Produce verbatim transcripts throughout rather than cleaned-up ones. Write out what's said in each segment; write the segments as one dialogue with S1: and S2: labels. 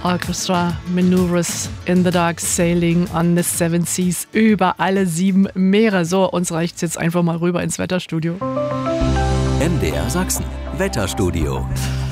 S1: Orchestra Maneuvers in the Dark, Sailing on the Seven Seas, über alle sieben Meere. So, uns reicht's jetzt einfach mal rüber ins Wetterstudio.
S2: M D R Sachsen, Wetterstudio.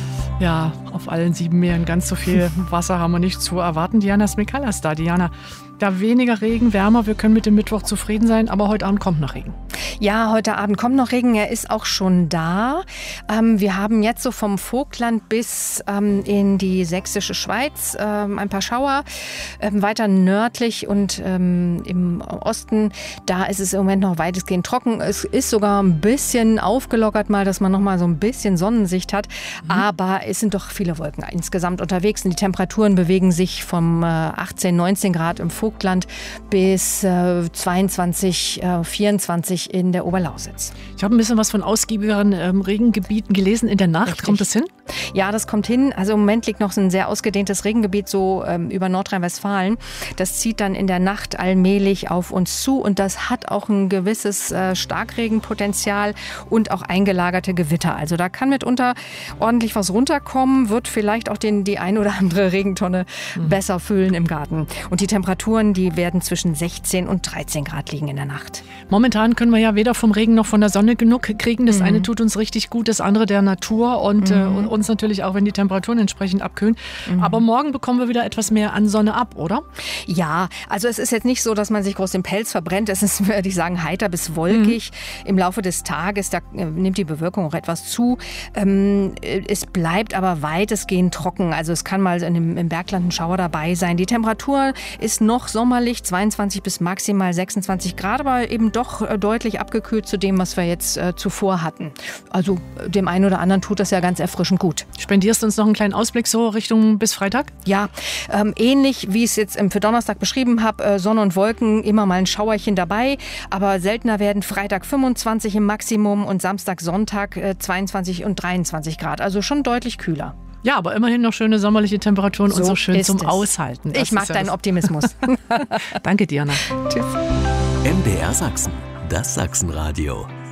S1: Ja, auf allen sieben Meeren ganz so viel Wasser haben wir nicht zu erwarten. Diana Smikala ist da. Diana, da weniger Regen, wärmer, wir können mit dem Mittwoch zufrieden sein, aber heute Abend kommt noch Regen.
S3: Ja, heute Abend kommt noch Regen, er ist auch schon da. Ähm, wir haben jetzt so vom Vogtland bis ähm, in die sächsische Schweiz ähm, ein paar Schauer. Ähm, weiter nördlich und ähm, im Osten, da ist es im Moment noch weitestgehend trocken. Es ist sogar ein bisschen aufgelockert mal, dass man noch mal so ein bisschen Sonnensicht hat. Mhm. Aber es sind doch viele Wolken insgesamt unterwegs und die Temperaturen bewegen sich vom äh, achtzehn, neunzehn Grad im Vogtland bis äh, zweiundzwanzig, äh, vierundzwanzig in der Oberlausitz.
S1: Ich habe ein bisschen was von ausgiebigeren ähm, Regengebieten gelesen in der Nacht.
S3: Richtig.
S1: Kommt das hin?
S3: Ja, das kommt hin. Also im Moment liegt noch ein sehr ausgedehntes Regengebiet so ähm, über Nordrhein-Westfalen. Das zieht dann in der Nacht allmählich auf uns zu und das hat auch ein gewisses äh, Starkregenpotenzial und auch eingelagerte Gewitter. Also da kann mitunter ordentlich was runterkommen, wird vielleicht auch den, die ein oder andere Regentonne mhm. besser füllen im Garten. Und die Temperaturen, die werden zwischen sechzehn und dreizehn Grad liegen in der Nacht.
S1: Momentan können wir ja weder vom Regen noch von der Sonne genug kriegen. Das mhm. eine tut uns richtig gut, das andere der Natur und mhm. äh, uns natürlich auch, wenn die Temperaturen entsprechend abkühlen. Mhm. Aber morgen bekommen wir wieder etwas mehr an Sonne ab, oder?
S3: Ja, also es ist jetzt nicht so, dass man sich groß den Pelz verbrennt. Es ist, würde ich sagen, heiter bis wolkig. Mhm. Im Laufe des Tages, da äh, nimmt die Bewölkung auch etwas zu. Ähm, es bleibt aber weitestgehend trocken. Also es kann mal in dem, im Bergland ein Schauer dabei sein. Die Temperatur ist noch sommerlich, zweiundzwanzig bis maximal sechsundzwanzig Grad, aber eben doch äh, deutlich abgekühlt zu dem, was wir jetzt äh, zuvor hatten. Also äh, dem einen oder anderen tut das ja ganz erfrischend gut.
S1: Spendierst du uns noch einen kleinen Ausblick so Richtung bis Freitag?
S3: Ja, ähm, ähnlich wie ich es jetzt ähm, für Donnerstag beschrieben habe, äh, Sonne und Wolken, immer mal ein Schauerchen dabei, aber seltener werden Freitag fünfundzwanzig im Maximum und Samstag, Sonntag äh, zweiundzwanzig und dreiundzwanzig Grad, also schon deutlich kühler.
S1: Ja, aber immerhin noch schöne sommerliche Temperaturen so und so schön zum
S3: es.
S1: Aushalten. Das
S3: ich mag
S1: ja
S3: deinen Optimismus.
S1: Danke, Diana.
S3: Tschüss.
S2: M D R Sachsen, das Sachsenradio.